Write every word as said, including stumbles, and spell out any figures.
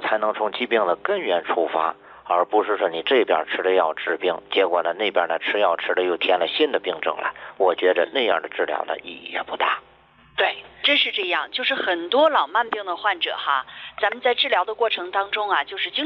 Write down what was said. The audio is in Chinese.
才能从疾病的根源出发，而不是说你这边吃的药治病，结果呢那边呢吃药吃的又添了新的病症了。我觉得那样的治疗呢意义也不大。 对，真是这样，就是很多老慢病的患者哈，咱们在治疗的过程当中啊，就是经